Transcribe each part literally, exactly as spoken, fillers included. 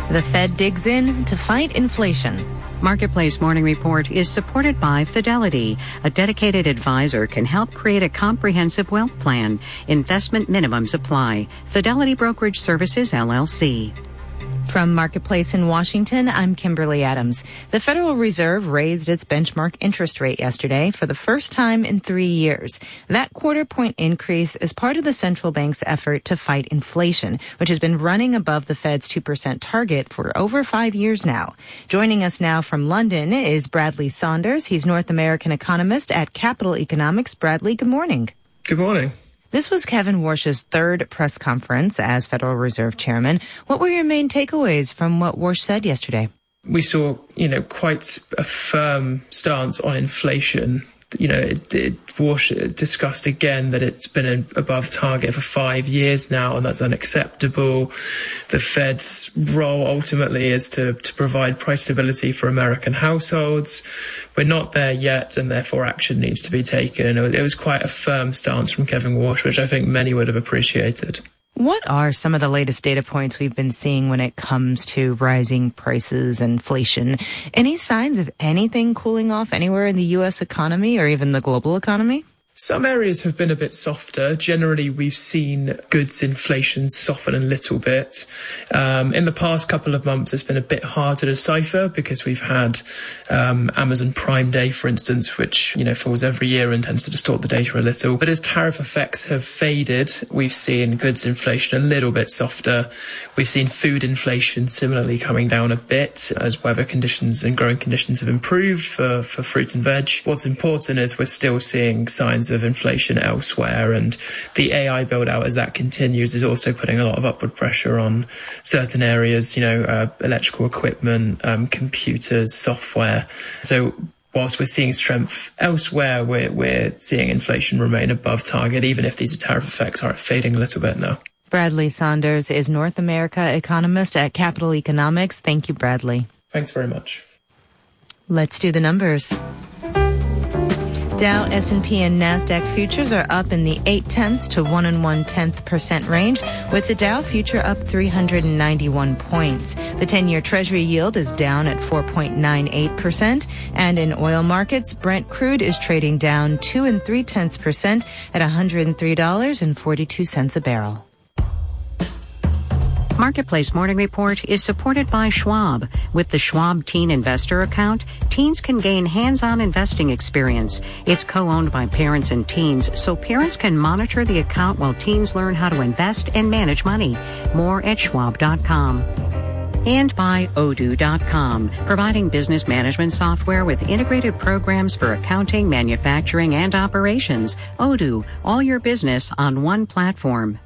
The Fed digs in to fight inflation. Marketplace Morning Report is supported by Fidelity. A dedicated advisor can help create a comprehensive wealth plan. Investment minimums apply. Fidelity Brokerage Services, L L C. From Marketplace in Washington, I'm Kimberly Adams. The Federal Reserve raised its benchmark interest rate yesterday for the first time in three years. That quarter point increase is part of the central bank's effort to fight inflation, which has been running above the Fed's two percent target for over five years now. Joining us now from London is Bradley Saunders. He's North American economist at Capital Economics. Bradley, good morning. Good morning. This was Kevin Warsh's third press conference as Federal Reserve Chairman. What were your main takeaways from what Warsh said yesterday? We saw, you know, quite a firm stance on inflation. You know, it, it, Warsh discussed again that it's been above target for five years now, and that's unacceptable. The Fed's role ultimately is to, to provide price stability for American households. We're not there yet, and therefore action needs to be taken. It was quite a firm stance from Kevin Warsh, which I think many would have appreciated. What are some of the latest data points we've been seeing when it comes to rising prices, inflation? Any signs of anything cooling off anywhere in the U S economy or even the global economy? Some areas have been a bit softer. Generally, we've seen goods inflation soften a little bit. Um, in the past couple of months, it's been a bit hard to decipher because we've had um, Amazon Prime Day, for instance, which, you know, falls every year and tends to distort the data a little. But as tariff effects have faded, we've seen goods inflation a little bit softer. We've seen food inflation similarly coming down a bit as weather conditions and growing conditions have improved for, for fruit and veg. What's important is we're still seeing signs of inflation elsewhere, and the A I build out as that continues is also putting a lot of upward pressure on certain areas, you know, uh, electrical equipment, um, computers, software. So whilst we're seeing strength elsewhere, we're, we're seeing inflation remain above target, even if these tariff effects are fading a little bit now. Bradley Saunders is North America economist at Capital Economics. Thank you, Bradley. Thanks very much. Let's do the numbers. Dow, S and P, and NASDAQ futures are up in the eight tenths to one and one tenth percent range, with the Dow future up three hundred ninety-one points. The ten-year Treasury yield is down at four point nine eight percent, and in oil markets, Brent crude is trading down two and three tenths percent at one hundred three dollars and forty-two cents a barrel. Marketplace Morning Report is supported by Schwab. With the Schwab Teen Investor Account, teens can gain hands-on investing experience. It's co-owned by parents and teens, so parents can monitor the account while teens learn how to invest and manage money. More at schwab dot com. And by Odoo dot com, providing business management software with integrated programs for accounting, manufacturing, and operations. Odoo, all your business on one platform.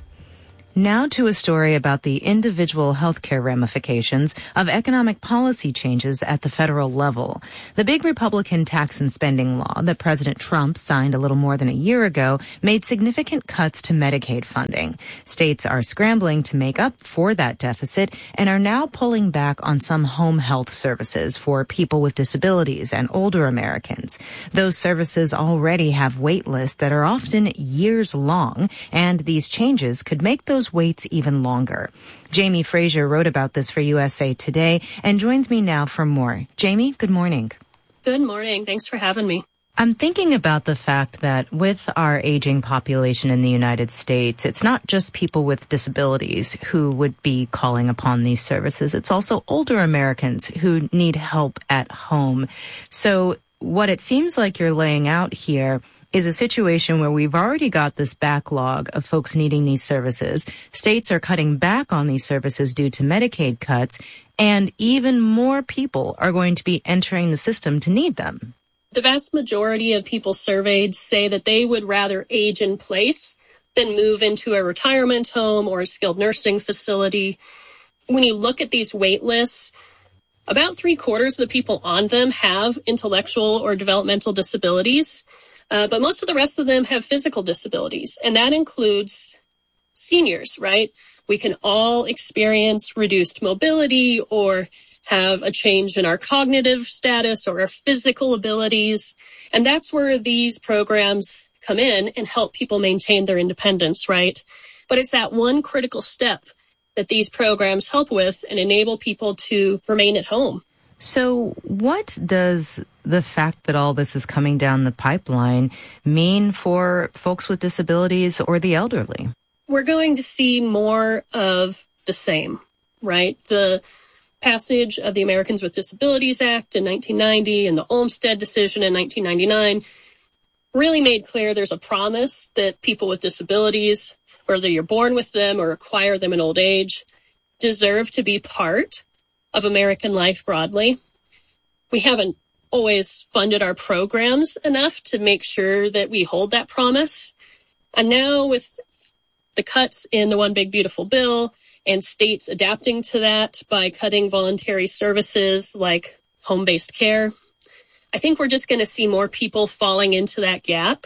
Now to a story about the individual healthcare ramifications of economic policy changes at the federal level. The big Republican tax and spending law that President Trump signed a little more than a year ago made significant cuts to Medicaid funding. States are scrambling to make up for that deficit and are now pulling back on some home health services for people with disabilities and older Americans. Those services already have wait lists that are often years long, and these changes could make those waits even longer. Jamie Frazier wrote about this for U S A Today and joins me now for more. Jamie, good morning. Good morning. Thanks for having me. I'm thinking about the fact that with our aging population in the United States, it's not just people with disabilities who would be calling upon these services. It's also older Americans who need help at home. So what it seems like you're laying out here is a situation where we've already got this backlog of folks needing these services. States are cutting back on these services due to Medicaid cuts, and even more people are going to be entering the system to need them. The vast majority of people surveyed say that they would rather age in place than move into a retirement home or a skilled nursing facility. When you look at these wait lists, about three quarters of the people on them have intellectual or developmental disabilities. Uh, but most of the rest of them have physical disabilities, and that includes seniors, right? We can all experience reduced mobility or have a change in our cognitive status or our physical abilities, and that's where these programs come in and help people maintain their independence, right? But it's that one critical step that these programs help with and enable people to remain at home. So what does the fact that all this is coming down the pipeline mean for folks with disabilities or the elderly? We're going to see more of the same, right? The passage of the Americans with Disabilities Act in nineteen ninety and the Olmstead decision in nineteen ninety-nine really made clear there's a promise that people with disabilities, whether you're born with them or acquire them in old age, deserve to be part of American life broadly. We haven't always funded our programs enough to make sure that we hold that promise. And now with the cuts in the One Big Beautiful Bill and states adapting to that by cutting voluntary services like home-based care, I think we're just going to see more people falling into that gap.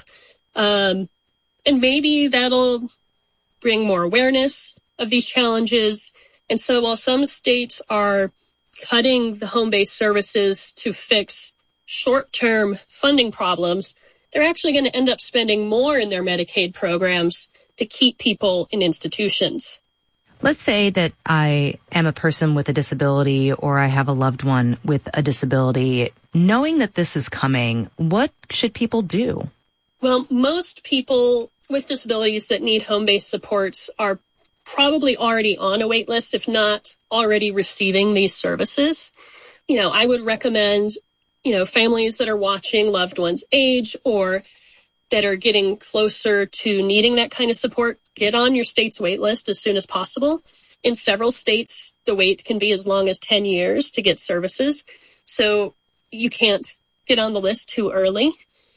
Um, and maybe that'll bring more awareness of these challenges. And so while some states are cutting the home-based services to fix short-term funding problems, they're actually going to end up spending more in their Medicaid programs to keep people in institutions. Let's say that I am a person with a disability or I have a loved one with a disability. Knowing that this is coming, what should people do? Well, most people with disabilities that need home-based supports are probably already on a wait list, if not already receiving these services. You know, I would recommend, you know, families that are watching loved ones age or that are getting closer to needing that kind of support, get on your state's wait list as soon as possible. In several states, the wait can be as long as ten years to get services. So you can't get on the list too early.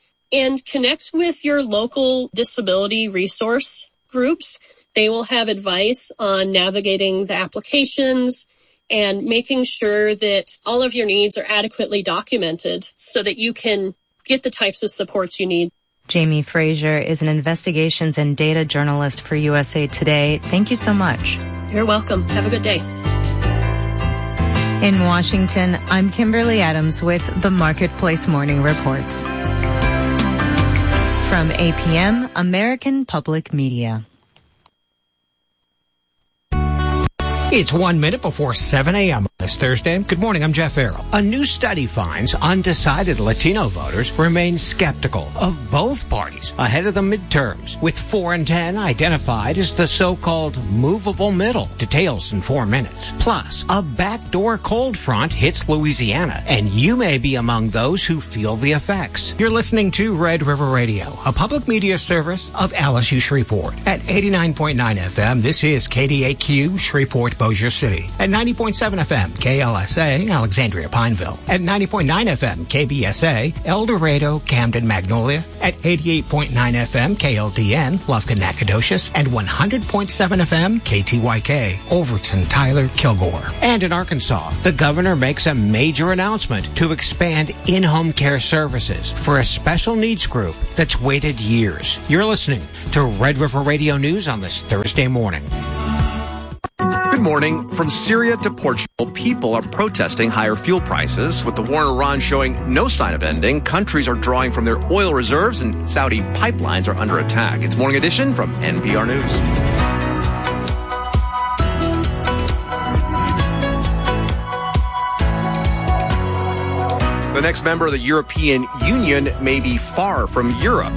And connect with your local disability resource groups. They will have advice on navigating the applications and making sure that all of your needs are adequately documented so that you can get the types of supports you need. Jamie Frazier is an investigations and data journalist for U S A Today. Thank you so much. You're welcome. Have a good day. In Washington, I'm Kimberly Adams with the Marketplace Morning Report. From A P M, American Public Media. It's one minute before seven a.m. this Thursday. Good morning, I'm Jeff Farrell. A new study finds undecided Latino voters remain skeptical of both parties ahead of the midterms, with four in ten identified as the so-called movable middle. Details in four minutes. Plus, a backdoor cold front hits Louisiana, and you may be among those who feel the effects. You're listening to Red River Radio, a public media service of L S U Shreveport. At eighty-nine point nine F M, this is K D A Q, Shreveport, Bossier City. At ninety point seven F M, K L S A, Alexandria, Pineville. At ninety point nine F M, K B S A, El Dorado, Camden, Magnolia. At eighty-eight point nine F M, K L D N, Lufkin, Nacogdoches. And one hundred point seven F M, K T Y K, Overton, Tyler, Kilgore. And in Arkansas, the governor makes a major announcement to expand in-home care services for a special needs group that's waited years. You're listening to Red River Radio News on this Thursday morning. Good morning. From Syria to Portugal, people are protesting higher fuel prices. With the war in Iran showing no sign of ending, countries are drawing from their oil reserves and Saudi pipelines are under attack. It's Morning Edition from N P R News. The next member of the European Union may be far from Europe.